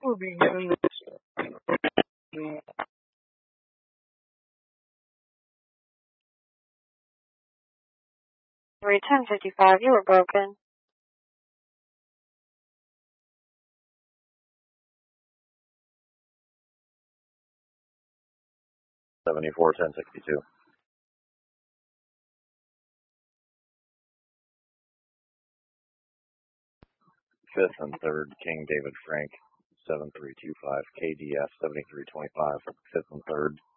We'll be getting this. 1055, you were broken. 1062. Fifth and third, King David Frank, 7325, KDF 7325, fifth and third.